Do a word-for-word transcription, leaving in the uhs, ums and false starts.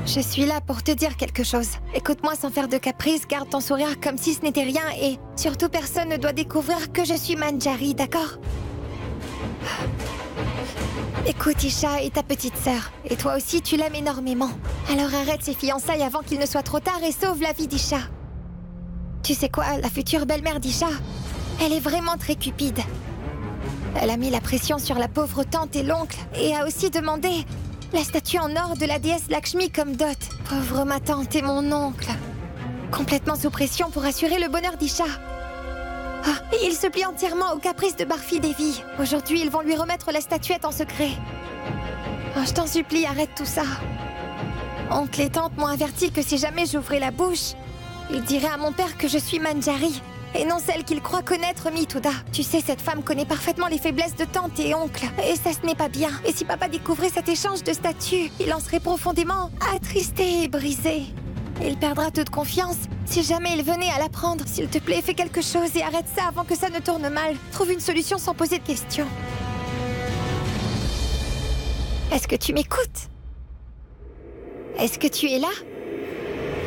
Je suis là pour te dire quelque chose. Écoute-moi sans faire de caprice, garde ton sourire comme si ce n'était rien et surtout personne ne doit découvrir que je suis Manjari, d'accord? Écoute Isha est ta petite sœur, et toi aussi tu l'aimes énormément. Alors arrête ces fiançailles avant qu'il ne soit trop tard et sauve la vie d'Isha. Tu sais quoi, la future belle-mère d'Isha, elle est vraiment très cupide. Elle a mis la pression sur la pauvre tante et l'oncle, et a aussi demandé la statue en or de la déesse Lakshmi comme dot. Pauvre ma tante et mon oncle. Complètement sous pression pour assurer le bonheur d'Isha. Ah, et il se plie entièrement aux caprices de Barfi Devi. Aujourd'hui, ils vont lui remettre la statuette en secret. Oh, je t'en supplie, arrête tout ça. Oncle et tante m'ont averti que si jamais j'ouvrais la bouche, ils diraient à mon père que je suis Manjari, et non celle qu'il croit connaître Mithuda. Tu sais, cette femme connaît parfaitement les faiblesses de tante et oncle, et ça ce n'est pas bien. Et si papa découvrait cet échange de statues, il en serait profondément attristé et brisé. Il perdra toute confiance si jamais il venait à l'apprendre. S'il te plaît, fais quelque chose et arrête ça avant que ça ne tourne mal. Trouve une solution sans poser de questions. Est-ce que tu m'écoutes? Est-ce que tu es là?